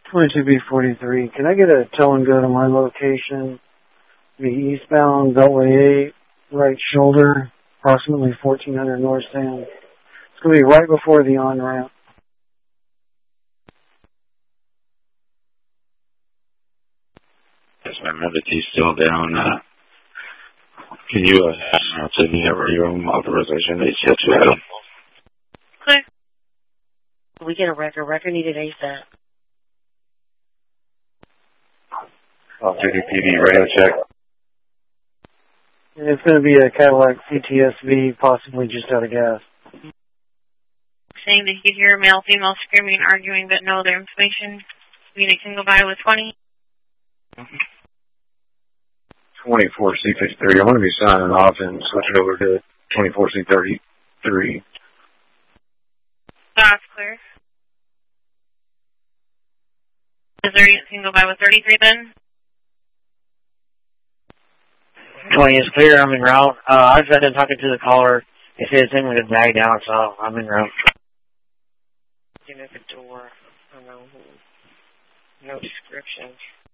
22B43. Can I get a tow and go to my location? The eastbound Beltway 8, right shoulder, approximately 1400 North Stand. It's going to be right before the on-ramp. Yes, ma'am. Entity's still down. Can you send me over your own authorization? It's still too early. Clear. We get a record. Record needed ASAP. Off-duty PD radio check. And it's going to be a Cadillac CTSV, possibly just out of gas. Saying that you could hear a male, female screaming and arguing, but no other information. Unit can go by with 20. 24C53. I'm going to be signing off and switching over to 24C33. That's clear. Is there unit can go by with 33 then? 20 is clear. I'm en route. I've been talking to the caller. They said it's in with a bag down, so I'm en route. You know the door. I don't know. No description.